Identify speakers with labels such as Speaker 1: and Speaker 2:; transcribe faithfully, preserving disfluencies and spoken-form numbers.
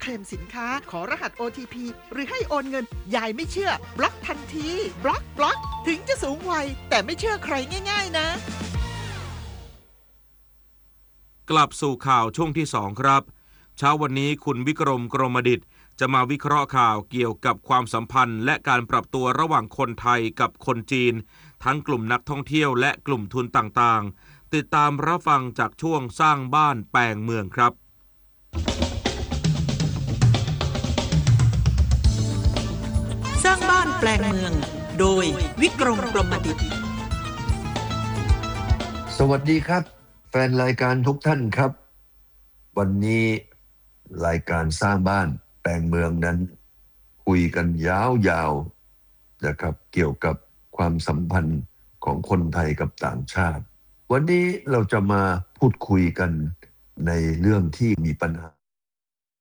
Speaker 1: เคลมสินค้าขอรหัส โอ ที พี หรือให้โอนเงินยายไม่เชื่อบล็อกทันทีบล็อกบล็อกถึงจะสูงวัยแต่ไม่เชื่อใครง่ายๆนะ
Speaker 2: กลับสู่ข่าวช่วงที่สองครับเช้าวันนี้คุณวิกรมกรมดิษฐ์จะมาวิเคราะห์ข่าวเกี่ยวกับความสัมพันธ์และการปรับตัวระหว่างคนไทยกับคนจีนทั้งกลุ่มนักท่องเที่ยวและกลุ่มทุนต่างๆติดตามรับฟังจากช่วงสร้างบ้านแปลงเมืองครับ
Speaker 3: สร้างบ้านแปลงเมืองโดยวิกรมกรมดิษฐ์
Speaker 4: สวัสดีครับแฟนรายการทุกท่านครับวันนี้รายการสร้างบ้านแปลงเมืองนั้นคุยกันยาวๆนะครับเกี่ยวกับความสัมพันธ์ของคนไทยกับต่างชาติวันนี้เราจะมาพูดคุยกันในเรื่องที่มีปัญหา